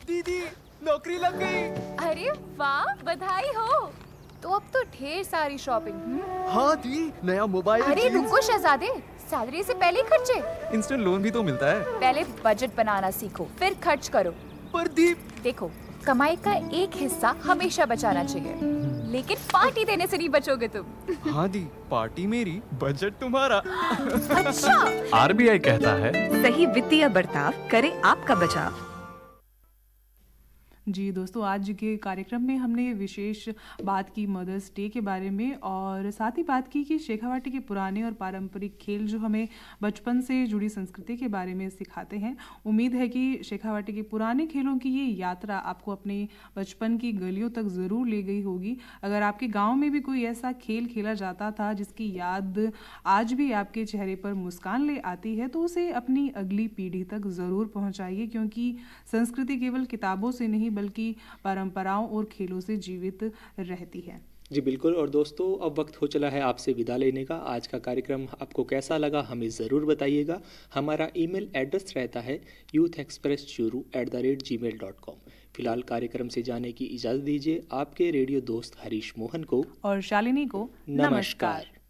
दीदी नौकरी लग गई। अरे वाह, बधाई हो। तो अब तो ढेर सारी शॉपिंग। हाँ दी, नया मोबाइल। अरे रुको शहजादे, सैलरी से पहले ही खर्चे। इंस्टेंट लोन भी तो मिलता है। पहले बजट बनाना सीखो, फिर खर्च करो। पर दी, देखो, कमाई का एक हिस्सा हमेशा बचाना चाहिए, लेकिन पार्टी देने से नहीं बचोगे तुम। हाँ दी, पार्टी मेरी, बजट तुम्हारा। अच्छा। आरबीआई कहता है, सही वित्तीय बर्ताव करे आपका बचाव। जी दोस्तों, आज के कार्यक्रम में हमने विशेष बात की मदर्स डे के बारे में, और साथ ही बात की कि शेखावाटी के पुराने और पारंपरिक खेल जो हमें बचपन से जुड़ी संस्कृति के बारे में सिखाते हैं। उम्मीद है कि शेखावाटी के पुराने खेलों की ये यात्रा आपको अपने बचपन की गलियों तक ज़रूर ले गई होगी। अगर आपके गांव में भी कोई ऐसा खेल खेला जाता था जिसकी याद आज भी आपके चेहरे पर मुस्कान ले आती है, तो उसे अपनी अगली पीढ़ी तक ज़रूर पहुँचाइए, क्योंकि संस्कृति केवल किताबों से नहीं बल्कि परंपराओं और खेलों से जीवित रहती है। जी बिल्कुल। और दोस्तों, अब वक्त हो चला है आपसे विदा लेने का। आज का कार्यक्रम आपको कैसा लगा हमें ज़रूर बताइएगा। हमारा ईमेल एड्रेस रहता है youthexpresschuru@gmail.com। फिलहाल कार्यक्रम से जाने की इजाज़त दीजिए। आपके रेडियो दोस्त हरीश मोहन को और शालिनी को नमस्कार।